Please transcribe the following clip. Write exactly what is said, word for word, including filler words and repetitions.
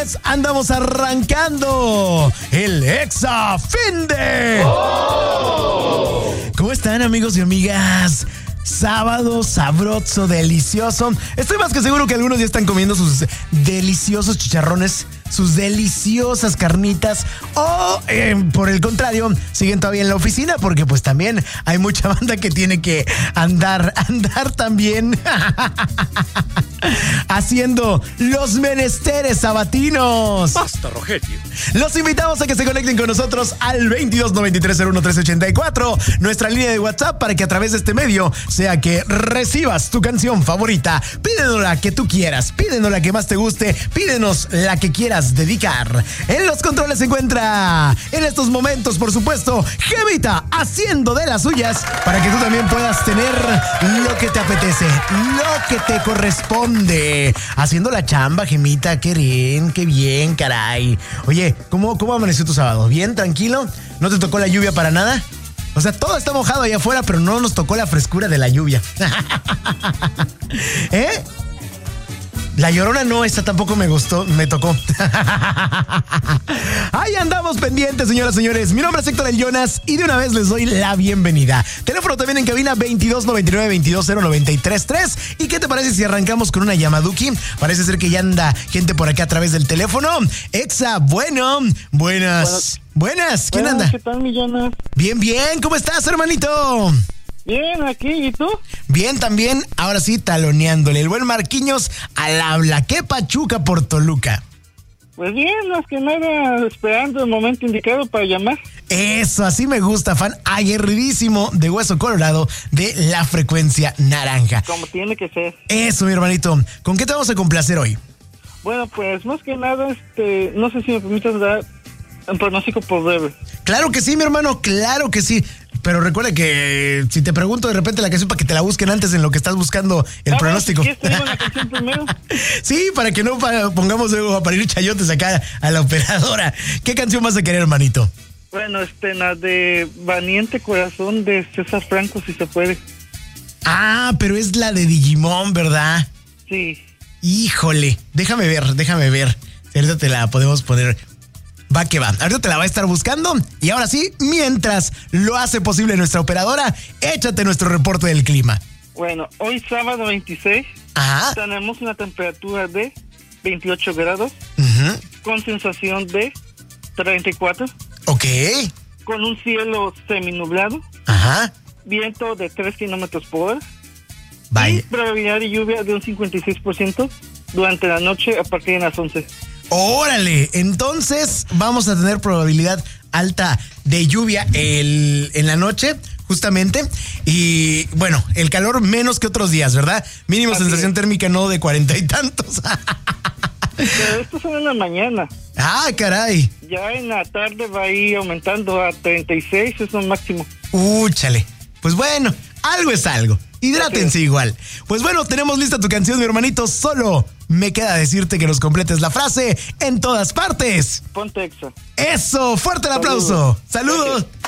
señores, andamos arrancando el Exa Finde. Oh. ¿Cómo están, amigos y amigas? Sábado sabroso, delicioso. Estoy más que seguro que algunos ya están comiendo sus deliciosos chicharrones, sus deliciosas carnitas, o eh, por el contrario, siguen todavía en la oficina, porque pues también hay mucha banda que tiene que andar, andar también haciendo los menesteres sabatinos. Basta, Rogelio. Los invitamos a que se conecten con nosotros al veintidós noventa y tres cero uno tres ochenta y cuatro, nuestra línea de WhatsApp, para que a través de este medio sea que recibas tu canción favorita. Pídenos la que tú quieras, pídenos la que más te guste, pídenos la que quieras dedicar. En los controles se encuentra, en estos momentos, por supuesto, Gemita, haciendo de las suyas, para que tú también puedas tener lo que te apetece, lo que te corresponde. Haciendo la chamba, Gemita, qué bien, qué bien, caray. Oye, ¿cómo, cómo amaneció tu sábado? ¿Bien, tranquilo? ¿No te tocó la lluvia para nada? O sea, todo está mojado allá afuera, pero no nos tocó la frescura de la lluvia. ¿Eh? La Llorona no, esta tampoco me gustó, me tocó. Ahí andamos pendientes, señoras y señores. Mi nombre es Héctor El Jonas y de una vez les doy la bienvenida. Teléfono también en cabina veintidós noventa y nueve veintidós cero noventa y tres tres. ¿Y qué te parece si arrancamos con una llamaduki? Parece ser que ya anda gente por acá a través del teléfono. Exa, bueno, buenas. Bueno, buenas, ¿quién bueno, anda? ¿Qué tal, mi Jonas? Bien, bien, ¿cómo estás, hermanito? Bien, aquí, ¿y tú? Bien, también, ahora sí, taloneándole. El buen Marquinhos al habla. ¿Qué pachuca por Toluca? Pues bien, más que nada, esperando el momento indicado para llamar. Eso, así me gusta, fan aguerridísimo de Hueso Colorado de la frecuencia naranja. Como tiene que ser. Eso, mi hermanito. ¿Con qué te vamos a complacer hoy? Bueno, pues, más que nada, este, no sé si me permitas dar un pronóstico por breve. Claro que sí, mi hermano, claro que sí. Pero recuerda que si te pregunto de repente la canción, para que te la busquen antes en lo que estás buscando el ah, pronóstico. Bueno, si quieres, te digo la canción primero. Sí, para que no pa- pongamos luego a parir chayotes acá a la operadora. ¿Qué canción vas a querer, hermanito? Bueno, este, la de Valiente Corazón de César Franco, si se puede. Ah, pero es la de Digimon, ¿verdad? Sí. Híjole, déjame ver, déjame ver. Si ahorita te la podemos poner. Va que va. Ahorita te la va a estar buscando. Y ahora sí, mientras lo hace posible nuestra operadora, échate nuestro reporte del clima. Bueno, hoy sábado veintiséis, Ajá. tenemos una temperatura de veintiocho grados, Uh-huh. con sensación de treinta y cuatro, Ok. con un cielo seminublado, Ajá. viento de tres kilómetros por hora, Vaya. y probabilidad de lluvia de un cincuenta y seis por ciento durante la noche a partir de las once. Órale, entonces vamos a tener probabilidad alta de lluvia el, en la noche, justamente. Y bueno, el calor menos que otros días, ¿verdad? Mínimo Así sensación es. térmica no de cuarenta y tantos. Pero esto es en la mañana. Ah, caray. Ya en la tarde va a ir aumentando a treinta y seis, es lo máximo. Úchale. Pues bueno, algo es algo. Hidrátense igual. Pues bueno, tenemos lista tu canción, mi hermanito. Solo me queda decirte que nos completes la frase en todas partes. Ponte Exa. Eso, fuerte el aplauso. Saludos. Gracias.